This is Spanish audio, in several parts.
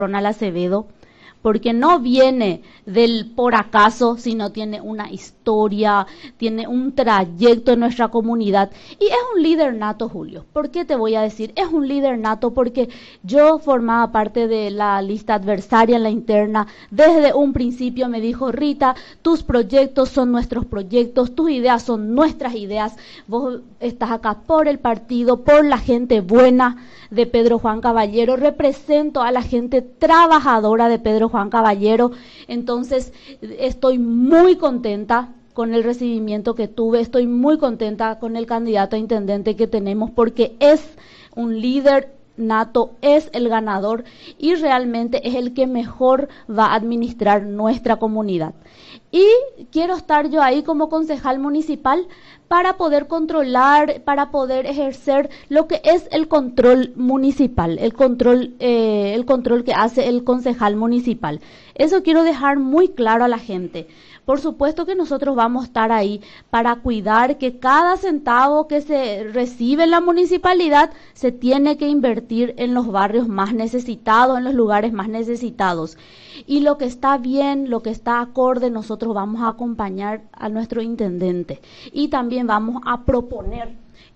Ronald Acevedo, porque no viene del por acaso, sino tiene una historia, tiene un trayecto en nuestra comunidad y es un líder nato, Julio. ¿Por qué te voy a decir? Es un líder nato porque yo formaba parte de la lista adversaria en la interna. Desde un principio me dijo: Rita, tus proyectos son nuestros proyectos, tus ideas son nuestras ideas, vos estás acá por el partido, por la gente buena de Pedro Juan Caballero, represento a la gente trabajadora de Pedro Juan Caballero. Entonces estoy muy contenta con el recibimiento que tuve, estoy muy contenta con el candidato a intendente que tenemos, porque es un líder nato, es el ganador y realmente es el que mejor va a administrar nuestra comunidad. Y quiero estar yo ahí como concejal municipal para poder controlar, para poder ejercer lo que es el control municipal, el control que hace el concejal municipal. Eso quiero dejar muy claro a la gente. Por supuesto que nosotros vamos a estar ahí para cuidar que cada centavo que se recibe en la municipalidad se tiene que invertir en los barrios más necesitados, en los lugares más necesitados. Y lo que está bien, lo que está acorde, nosotros vamos a acompañar a nuestro intendente. Y también vamos a proponer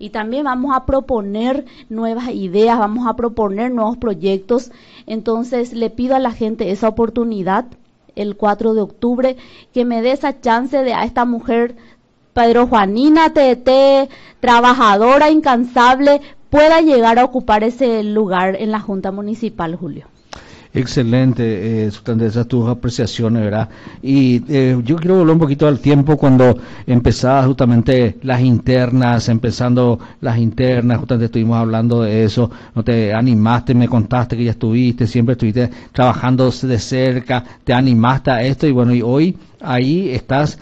nuevas ideas, vamos a proponer nuevos proyectos. Entonces le pido a la gente esa oportunidad el 4 de octubre, que me dé esa chance de a esta mujer, Pedro Juanina Tete, trabajadora, incansable, pueda llegar a ocupar ese lugar en la Junta Municipal, Julio. Excelente, esas tus apreciaciones, ¿verdad? Y yo quiero volver un poquito al tiempo cuando empezabas justamente empezando las internas, justamente estuvimos hablando de eso, no te animaste, me contaste que ya siempre estuviste trabajando de cerca, te animaste a esto y bueno, y hoy ahí estás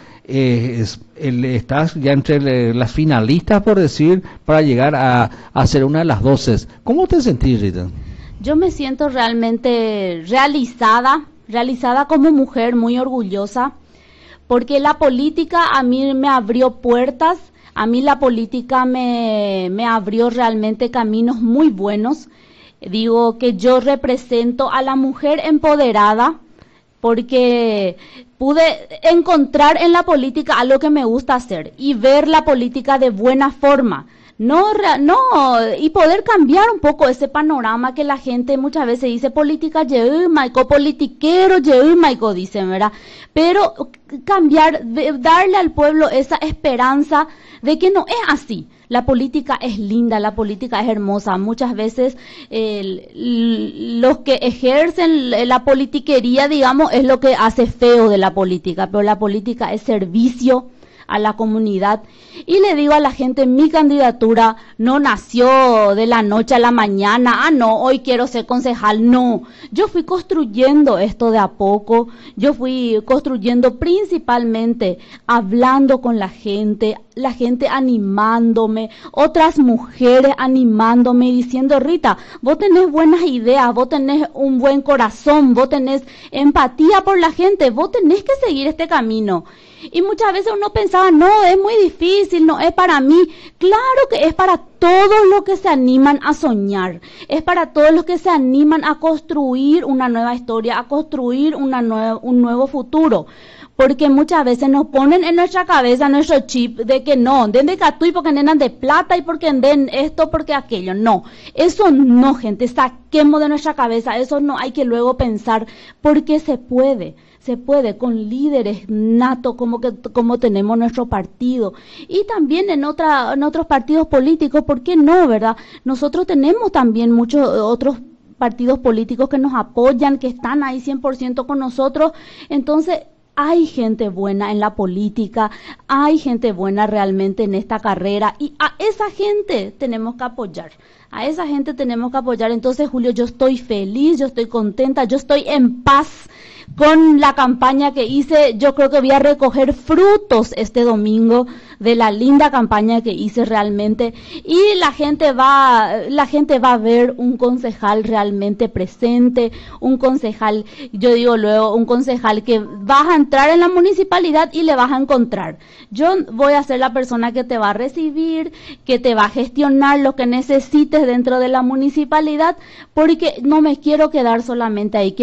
ya entre las finalistas, por decir, para llegar a ser una de las 12. ¿Cómo te sentís, Rita? Yo me siento realmente realizada como mujer, muy orgullosa, porque la política a mí me abrió puertas, a mí la política me abrió realmente caminos muy buenos. Digo que yo represento a la mujer empoderada, porque pude encontrar en la política algo que me gusta hacer y ver la política de buena forma. Y poder cambiar un poco ese panorama que la gente muchas veces dice política, maico politiquero, maico, dicen, ¿verdad? Pero cambiar, darle al pueblo esa esperanza de que no es así. La política es linda, la política es hermosa. Muchas veces los que ejercen la politiquería, digamos, es lo que hace feo de la política, pero la política es servicio a la comunidad. Y le digo a la gente, mi candidatura no nació de la noche a la mañana, no, hoy quiero ser concejal, no. Yo fui construyendo esto de a poco, yo fui construyendo principalmente hablando con la gente animándome, otras mujeres animándome y diciendo: Rita, vos tenés buenas ideas, vos tenés un buen corazón, vos tenés empatía por la gente, vos tenés que seguir este camino. Y muchas veces uno pensaba, no, es muy difícil, no es para mí. Claro que es para todos los que se animan a soñar, es para todos los que se animan a construir una nueva historia, a construir un nuevo futuro. Porque muchas veces nos ponen en nuestra cabeza, nuestro chip, de que no, den de catuy porque nenan de plata y porque den esto, porque aquello. No, eso no, gente, saquemos de nuestra cabeza, eso no hay que luego pensar, porque se puede con líderes natos como tenemos nuestro partido y también en otros partidos políticos. ¿Por qué no, verdad? Nosotros tenemos también muchos otros partidos políticos que nos apoyan, que están ahí 100% con nosotros. Entonces hay gente buena en la política, hay gente buena realmente en esta carrera y a esa gente tenemos que apoyar. Entonces, Julio, yo estoy feliz, yo estoy contenta, yo estoy en paz con la campaña que hice. Yo creo que voy a recoger frutos este domingo de la linda campaña que hice realmente, y la gente va a ver un concejal realmente presente, un concejal, yo digo luego, un concejal que vas a entrar en la municipalidad y le vas a encontrar. Yo voy a ser la persona que te va a recibir, que te va a gestionar lo que necesites dentro de la municipalidad, porque no me quiero quedar solamente ahí.